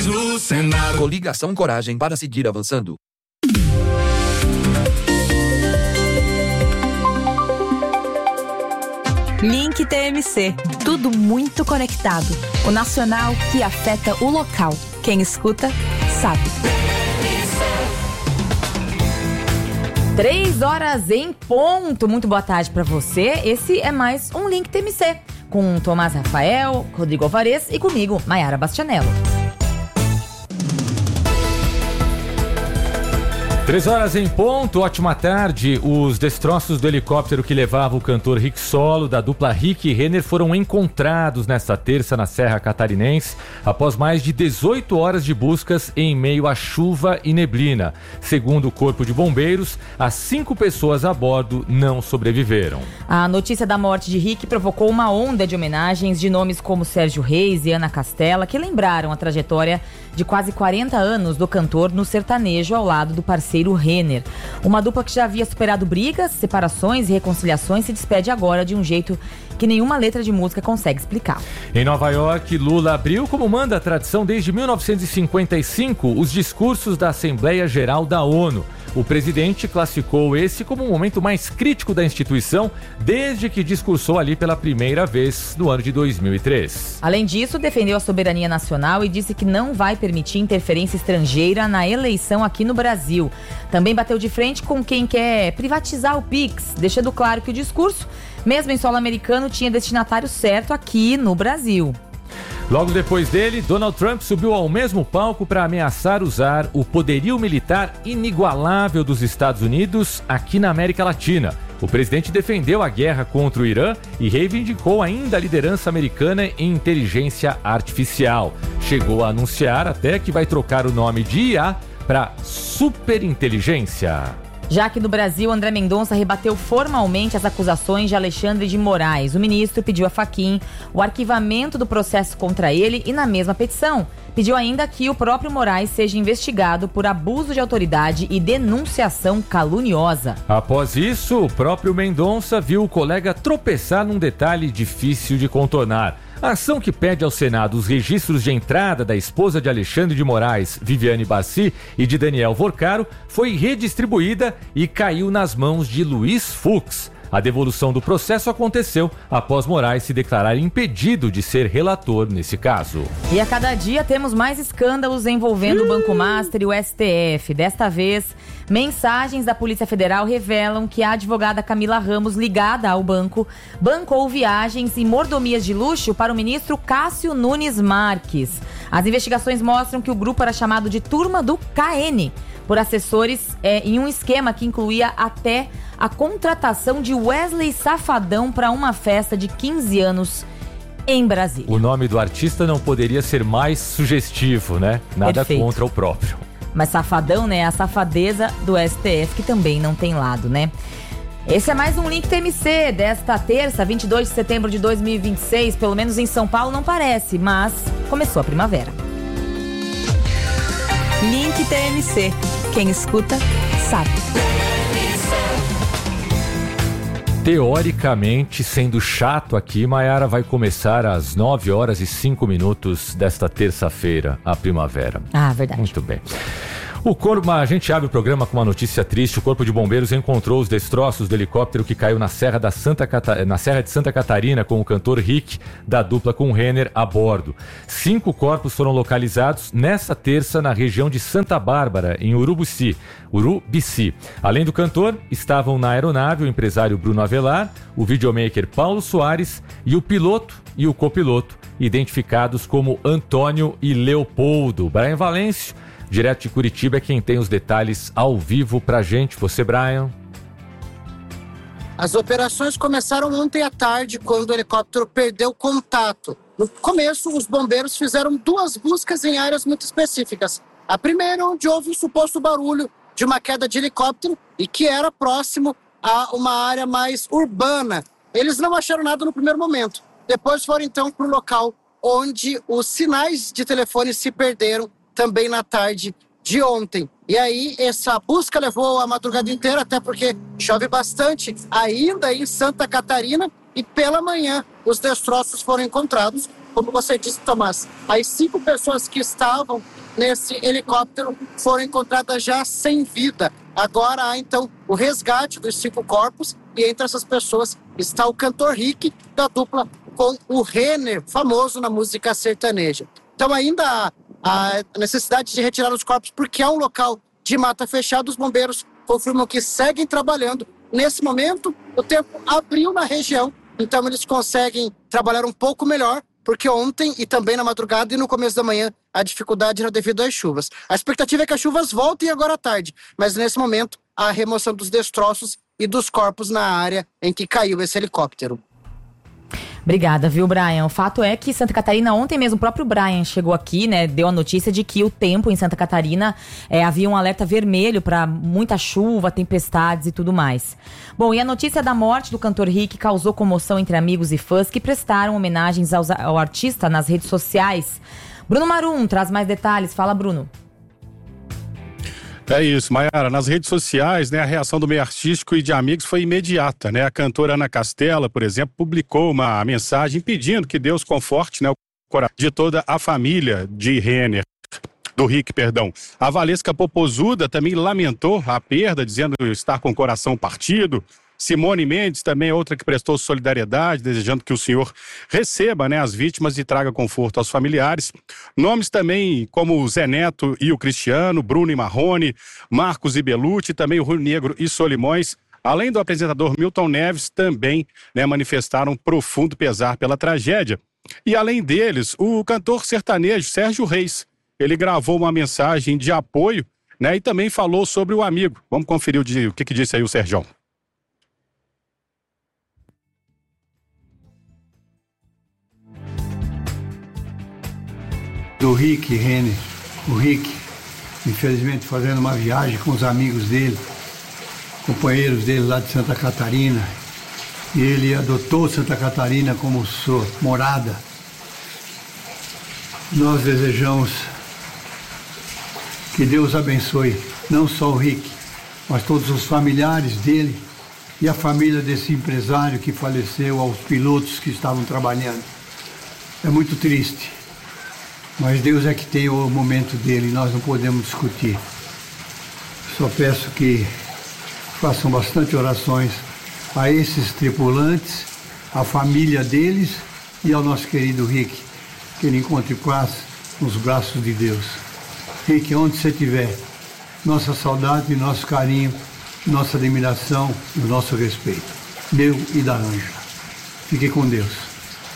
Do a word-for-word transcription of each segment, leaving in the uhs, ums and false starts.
Eleições no Senado. Coligação Coragem para seguir avançando. Link T M C. Tudo muito conectado. O nacional que afeta o local. Quem escuta, sabe. Três horas em ponto. Muito boa tarde pra você. Esse é mais um Link T M C. Com Tomás Rafael, Rodrigo Alvarez e comigo, Maiara Bastianello. Três horas em ponto, ótima tarde. Os destroços do helicóptero que levava o cantor Rick Solo, da dupla Rick e Renner, foram encontrados nesta terça na Serra Catarinense, após mais de dezoito horas de buscas em meio à chuva e neblina. Segundo o Corpo de Bombeiros, as cinco pessoas a bordo não sobreviveram. A notícia da morte de Rick provocou uma onda de homenagens de nomes como Sérgio Reis e Ana Castela, que lembraram a trajetória de quase quarenta anos do cantor no sertanejo ao lado do parceiro Renner. Uma dupla que já havia superado brigas, separações e reconciliações se despede agora de um jeito que nenhuma letra de música consegue explicar. Em Nova York, Lula abriu, como manda a tradição desde mil novecentos e cinquenta e cinco, os discursos da Assembleia Geral da ONU. O presidente classificou esse como o momento mais crítico da instituição desde que discursou ali pela primeira vez no ano de dois mil e três. Além disso, defendeu a soberania nacional e disse que não vai permitir interferência estrangeira na eleição aqui no Brasil. Também bateu de frente com quem quer privatizar o Pix, deixando claro que o discurso, mesmo em solo americano, tinha destinatário certo aqui no Brasil. Logo depois dele, Donald Trump subiu ao mesmo palco para ameaçar usar o poderio militar inigualável dos Estados Unidos aqui na América Latina. O presidente defendeu a guerra contra o Irã e reivindicou ainda a liderança americana em inteligência artificial. Chegou a anunciar até que vai trocar o nome de I A para superinteligência. Já que no Brasil, André Mendonça rebateu formalmente as acusações de Alexandre de Moraes. O ministro pediu a Fachin o arquivamento do processo contra ele e, na mesma petição, pediu ainda que o próprio Moraes seja investigado por abuso de autoridade e denunciação caluniosa. Após isso, o próprio Mendonça viu o colega tropeçar num detalhe difícil de contornar. A ação que pede ao Senado os registros de entrada da esposa de Alexandre de Moraes, Viviane Bassi, e de Daniel Vorcaro foi redistribuída e caiu nas mãos de Luiz Fux. A devolução do processo aconteceu após Moraes se declarar impedido de ser relator nesse caso. E a cada dia temos mais escândalos envolvendo o Banco Master e o S T F. Desta vez, mensagens da Polícia Federal revelam que a advogada Camila Ramos, ligada ao banco, bancou viagens e mordomias de luxo para o ministro Cássio Nunes Marques. As investigações mostram que o grupo era chamado de Turma do K N, por assessores é, em um esquema que incluía até a contratação de Wesley Safadão para uma festa de quinze anos em Brasília. O nome do artista não poderia ser mais sugestivo, né? Nada Perfeito. Contra o próprio. Mas Safadão, né? A safadeza do S T F, que também não tem lado, né? Esse é mais um Link T M C desta terça, vinte e dois de setembro de dois mil e vinte e seis. Pelo menos em São Paulo não parece, mas começou a primavera. Link T M C. Quem escuta, sabe. Teoricamente, sendo chato aqui, Maiara, vai começar às nove horas e cinco minutos desta terça-feira, a primavera. Ah, verdade. Muito bem. O corpo, a gente abre o programa com uma notícia triste. O Corpo de Bombeiros encontrou os destroços do helicóptero que caiu na Serra, da Santa Cata... na Serra de Santa Catarina com o cantor Rick, da dupla com Renner, a bordo. Cinco corpos foram localizados nessa terça na região de Santa Bárbara, em Urubici. Urubici. Além do cantor, estavam na aeronave o empresário Bruno Avelar, o videomaker Paulo Soares e o piloto e o copiloto, identificados como Antônio e Leopoldo. Brian Valêncio, direto de Curitiba, é quem tem os detalhes ao vivo pra gente. Você, Brian? As operações começaram ontem à tarde, quando o helicóptero perdeu contato. No começo, os bombeiros fizeram duas buscas em áreas muito específicas. A primeira, onde houve um suposto barulho de uma queda de helicóptero e que era próximo a uma área mais urbana. Eles não acharam nada no primeiro momento. Depois foram, então, para o local onde os sinais de telefone se perderam, também na tarde de ontem. E aí, essa busca levou a madrugada inteira, até porque chove bastante ainda em Santa Catarina, e pela manhã os destroços foram encontrados Como você disse, Tomás, as cinco pessoas que estavam nesse helicóptero foram encontradas já sem vida. Agora há, então, o resgate dos cinco corpos e entre essas pessoas está o cantor Rick, da dupla com o Renner, famoso na música sertaneja. Então ainda há a necessidade de retirar os corpos porque é um local de mata fechada. Os bombeiros confirmam que seguem trabalhando. Nesse momento, o tempo abriu na região, então eles conseguem trabalhar um pouco melhor, porque ontem e também na madrugada e no começo da manhã a dificuldade era devido às chuvas. A expectativa é que as chuvas voltem agora à tarde, mas nesse momento a remoção dos destroços e dos corpos na área em que caiu esse helicóptero. Obrigada, viu, Brian? O fato é que Santa Catarina, ontem mesmo, o próprio Brian chegou aqui, né? Deu a notícia de que o tempo em Santa Catarina é, havia um alerta vermelho para muita chuva, tempestades e tudo mais. Bom, e a notícia da morte do cantor Rick causou comoção entre amigos e fãs que prestaram homenagens aos, ao artista nas redes sociais. Bruno Marum traz mais detalhes. Fala, Bruno. É isso, Maiara. Nas redes sociais, né, a reação do meio artístico e de amigos foi imediata, né? A cantora Ana Castela, por exemplo, publicou uma mensagem pedindo que Deus conforte, né, o coração de toda a família de Renner, do Rick, perdão. A Valesca Popozuda também lamentou a perda, dizendo estar com o coração partido. Simone Mendes também é outra que prestou solidariedade, desejando que o senhor receba, né, as vítimas e traga conforto aos familiares. Nomes também como o Zé Neto e o Cristiano, Bruno e Marrone, Marcos e Belucci, também o Rio Negro e Solimões, além do apresentador Milton Neves, também, né, manifestaram profundo pesar pela tragédia. E além deles, o cantor sertanejo Sérgio Reis, ele gravou uma mensagem de apoio, né, e também falou sobre o amigo. Vamos conferir o, de, o que, que disse aí o Sérgio. Do Rick Renner, o Rick, infelizmente fazendo uma viagem com os amigos dele, companheiros dele lá de Santa Catarina, e ele adotou Santa Catarina como sua morada. Nós desejamos que Deus abençoe não só o Rick, mas todos os familiares dele e a família desse empresário que faleceu, aos pilotos que estavam trabalhando. É muito triste. Mas Deus é que tem o momento dele, nós não podemos discutir. Só peço que façam bastante orações a esses tripulantes, à família deles e ao nosso querido Rick, que ele encontre paz nos braços de Deus. Rick, onde você estiver, nossa saudade, nosso carinho, nossa admiração e o nosso respeito. Meu e da Ângela. Fique com Deus.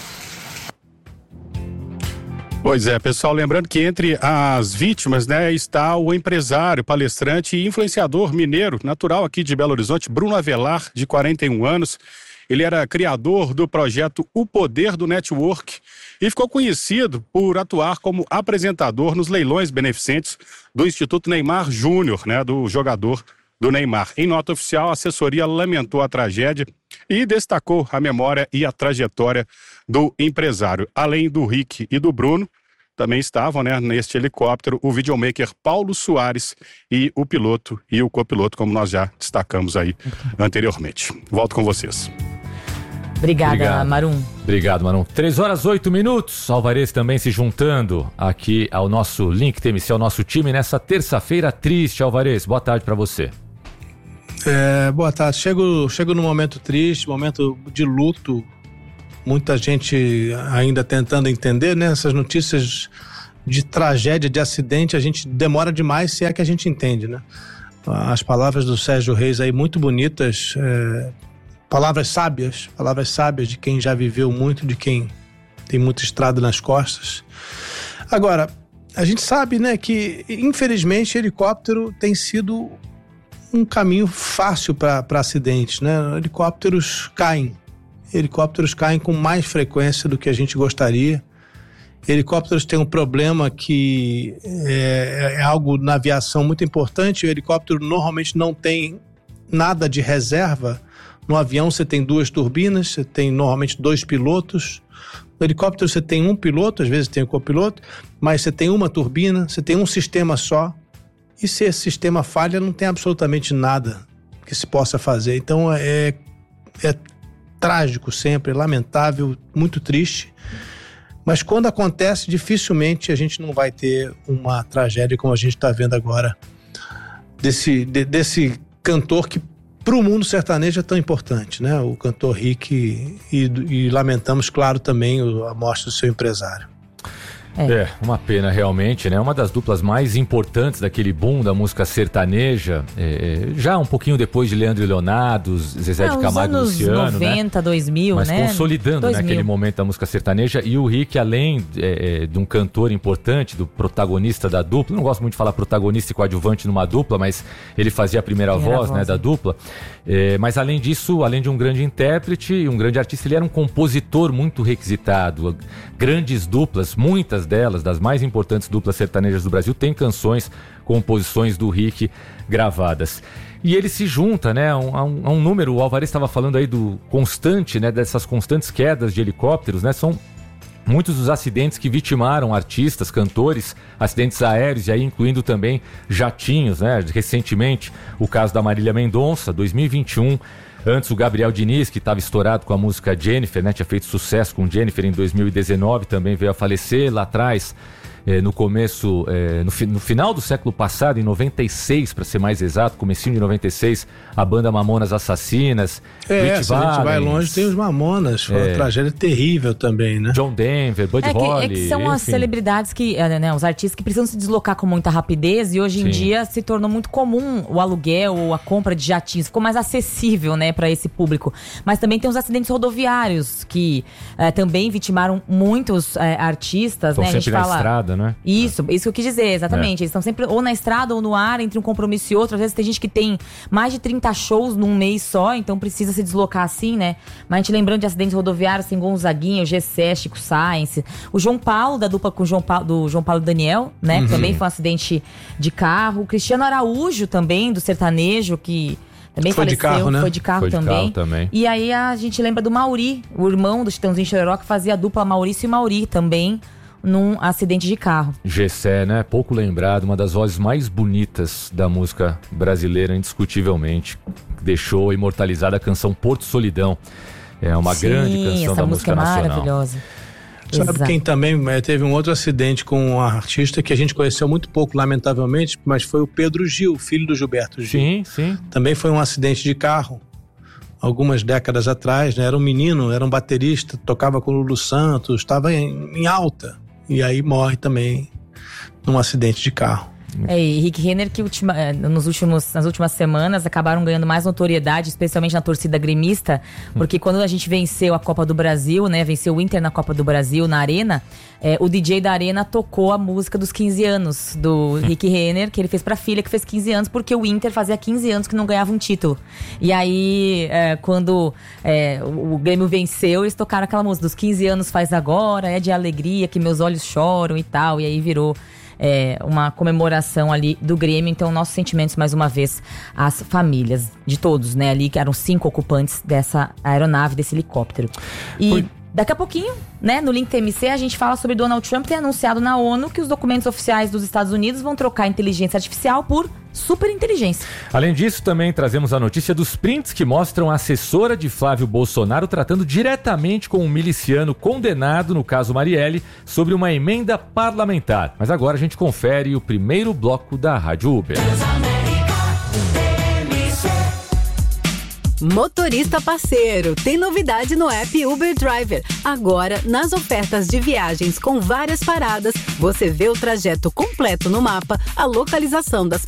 Pois é, pessoal, lembrando que entre as vítimas, né, está o empresário, palestrante e influenciador mineiro, natural aqui de Belo Horizonte, Bruno Avelar, de quarenta e um anos. Ele era criador do projeto O Poder do Network e ficou conhecido por atuar como apresentador nos leilões beneficentes do Instituto Neymar Júnior, né, do jogador do Neymar. Em nota oficial, a assessoria lamentou a tragédia e destacou a memória e a trajetória do empresário. Além do Rick e do Bruno, também estavam, né, neste helicóptero o videomaker Paulo Soares e o piloto e o copiloto, como nós já destacamos aí anteriormente. Volto com vocês. Obrigada, Obrigado. Marum. Obrigado, Marum. três horas, oito minutos. Alvarez também se juntando aqui ao nosso Link T M C, ao nosso time, nessa terça-feira triste. Alvarez, boa tarde para você. É, boa tarde. Chego, chego num momento triste, momento de luto. Muita gente ainda tentando entender, né? Essas notícias de tragédia, de acidente, a gente demora demais, se é que a gente entende, né? As palavras do Sérgio Reis aí, muito bonitas, é, palavras sábias, palavras sábias de quem já viveu muito, de quem tem muita estrada nas costas. Agora, a gente sabe, né, que infelizmente helicóptero tem sido um caminho fácil para acidentes, né? Helicópteros caem. Helicópteros caem com mais frequência do que a gente gostaria. Helicópteros têm um problema que é, é algo na aviação muito importante. O helicóptero normalmente não tem nada de reserva. No avião você tem duas turbinas, você tem normalmente dois pilotos. No helicóptero você tem um piloto, às vezes tem o copiloto, mas você tem uma turbina, você tem um sistema só. E se esse sistema falha, não tem absolutamente nada que se possa fazer. Então é, é trágico sempre, é lamentável, muito triste. Mas quando acontece, dificilmente a gente não vai ter uma tragédia como a gente está vendo agora desse, de, desse cantor que para o mundo sertanejo é tão importante, né? O cantor Rick, e, e lamentamos, claro, também a morte do seu empresário. É. é, uma pena realmente, né? Uma das duplas mais importantes daquele boom da música sertaneja, é, já um pouquinho depois de Leandro e Leonardo, Zezé é, de Camargo e Luciano, noventa, né? dois mil, mas né? consolidando dois mil. Naquele momento da música sertaneja. E o Rick, além é, de um cantor importante, do protagonista da dupla, não gosto muito de falar protagonista e coadjuvante numa dupla, mas ele fazia a primeira, primeira voz, voz né, da dupla. É, mas além disso, além de um grande intérprete e um grande artista, ele era um compositor muito requisitado. Grandes duplas, muitas delas, das mais importantes duplas sertanejas do Brasil, tem canções, composições do Rick gravadas. E ele se junta, né, a um, a um, a um número, o Alvarez estava falando aí do constante, né, dessas constantes quedas de helicópteros, né, são muitos dos acidentes que vitimaram artistas, cantores, acidentes aéreos, e aí incluindo também jatinhos, né, recentemente o caso da Marília Mendonça, dois mil e vinte e um. Antes o Gabriel Diniz, que estava estourado com a música Jennifer, né? Tinha feito sucesso com Jennifer em dois mil e dezenove, também veio a falecer lá atrás, eh, no começo, eh, no, fi, no final do século passado, em noventa e seis, para ser mais exato, comecinho de noventa e seis, a banda Mamonas Assassinas. É, Rich se Valens, a gente vai longe, tem os Mamonas, foi é, uma tragédia terrível também, né? John Denver, Buddy é que, Holly. É que são enfim. As celebridades, que, né, os artistas que precisam se deslocar com muita rapidez, e hoje em Sim. dia se tornou muito comum o aluguel ou a compra de jatinhos, ficou mais acessível, né, para esse público. Mas também tem os acidentes rodoviários, que é, também vitimaram muitos é, artistas, Estão né? sempre a gente na fala... estrada, né? Isso, isso que eu quis dizer, exatamente. É. Eles estão sempre ou na estrada ou no ar, entre um compromisso e outro. Às vezes tem gente que tem mais de trinta shows num mês só, então precisa se deslocar assim, né? Mas a gente lembrando de acidentes rodoviários, tem Gonzaguinha, o G C S, Chico Sainz, o João Paulo, da dupla com o João Paulo, do João Paulo e Daniel, né? Uhum. Que também foi um acidente de carro. O Cristiano Araújo também, do sertanejo, que também foi faleceu, de carro, né? Foi de carro, foi de também. carro também. E aí a gente lembra do Mauri, o irmão do Chitãozinho Chororó, que fazia a dupla Maurício e Mauri também, num acidente de carro. Gessé, né? Pouco lembrado, uma das vozes mais bonitas da música brasileira, indiscutivelmente. Deixou imortalizada a canção Porto Solidão. É uma Sim, grande canção da música nacional. Essa música é maravilhosa. Sabe Exato. Quem também é, teve um outro acidente com um artista que a gente conheceu muito pouco, lamentavelmente, mas foi o Pedro Gil, filho do Gilberto Gil. Sim, sim. Também foi um acidente de carro, algumas décadas atrás, né? Era um menino, era um baterista, tocava com o Lulu Santos, estava em, em alta. E aí morre também num acidente de carro. É, e Rick Renner, que ultima, nos últimos, nas últimas semanas acabaram ganhando mais notoriedade, especialmente na torcida gremista, porque hum. quando a gente venceu a Copa do Brasil, né, venceu o Inter na Copa do Brasil, na Arena, é, o D J da Arena tocou a música dos quinze anos do Rick Renner, que ele fez pra filha, que fez quinze anos, porque o Inter fazia quinze anos que não ganhava um título. E aí, é, quando é, o, o Grêmio venceu, eles tocaram aquela música dos quinze anos faz agora, é de alegria que meus olhos choram e tal, e aí virou É, uma comemoração ali do Grêmio. Então, nossos sentimentos mais uma vez às famílias de todos, né, ali que eram cinco ocupantes dessa aeronave, desse helicóptero. E Foi. daqui a pouquinho, né, no Link T M C a gente fala sobre Donald Trump ter anunciado na ONU que os documentos oficiais dos Estados Unidos vão trocar inteligência artificial por superinteligência. Além disso, também trazemos a notícia dos prints que mostram a assessora de Flávio Bolsonaro tratando diretamente com um miliciano condenado, no caso Marielle, sobre uma emenda parlamentar. Mas agora a gente confere o primeiro bloco da Rádio Uber. Motorista parceiro, tem novidade no app Uber Driver. Agora, nas ofertas de viagens com várias paradas, você vê o trajeto completo no mapa, a localização das